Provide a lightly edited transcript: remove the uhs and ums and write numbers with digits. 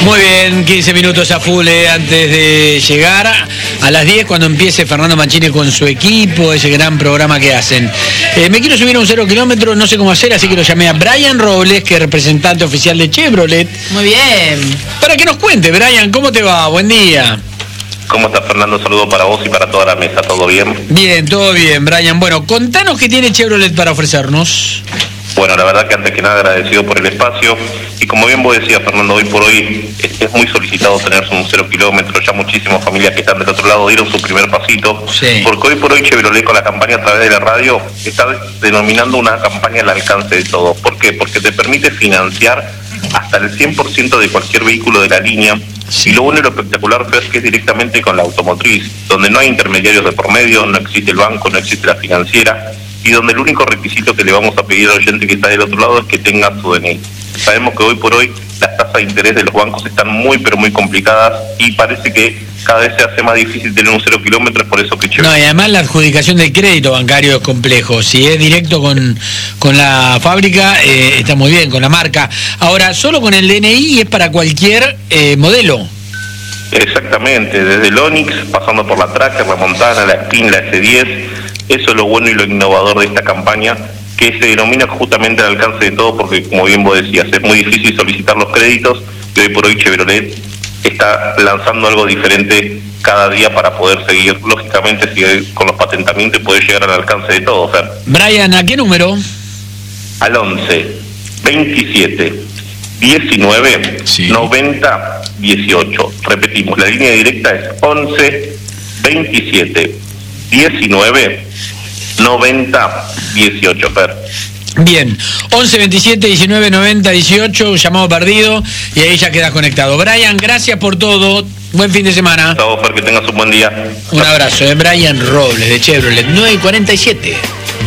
Muy bien, 15 minutos a full antes de llegar a las 10 cuando empiece Fernando Mancini con su equipo, ese gran programa que hacen. Me quiero subir a un 0 kilómetro, no sé cómo hacer, así que lo llamé a Brian Robles, que es representante oficial de Chevrolet. Muy bien. Para que nos cuente, Brian, ¿cómo te va? Buen día. ¿Cómo estás, Fernando? Saludos para vos y para toda la mesa. ¿Todo bien? Bien, todo bien, Brian. Bueno, contanos qué tiene Chevrolet para ofrecernos. Bueno, la verdad que antes que nada agradecido por el espacio. Y como bien vos decías, Fernando, hoy por hoy es muy solicitado tener un 0 kilómetro. Ya muchísimas familias que están del otro lado dieron su primer pasito. Sí. Porque hoy por hoy Chevrolet con la campaña a través de la radio está denominando una campaña al alcance de todos. ¿Por qué? Porque te permite financiar hasta el 100% de cualquier vehículo de la línea. Sí. Y lo bueno y lo espectacular es que es directamente con la automotriz, donde no hay intermediarios de por medio, no existe el banco, no existe la financiera, y donde el único requisito que le vamos a pedir al oyente que está del otro lado es que tenga su DNI. Sabemos que hoy por hoy las tasas de interés de los bancos están muy pero muy complicadas y parece que cada vez se hace más difícil tener un 0 kilómetro, es por eso que No, y además la adjudicación del crédito bancario es complejo. Si es directo con la fábrica, está muy bien, con la marca. Ahora, solo con el DNI es para cualquier modelo. Exactamente, desde el Onix, pasando por la Tracker, la Montana, la Spin, la S10. Eso es lo bueno y lo innovador de esta campaña, que se denomina justamente al alcance de todo, porque como bien vos decías, es muy difícil solicitar los créditos, y hoy por hoy Chevrolet está lanzando algo diferente cada día para poder seguir, lógicamente, seguir con los patentamientos y poder llegar al alcance de todos. Brian, ¿a qué número? Al 11 27 19 sí. 90 18. Repetimos, la línea directa es 11 27 19 90 18, Fer. Bien, 11 27 19 90 18, llamado perdido, y ahí ya quedas conectado. Brian, gracias por todo. Buen fin de semana. Chao, Fer, que tengas un buen día. Un abrazo, Brian Robles de Chevrolet, 9:47.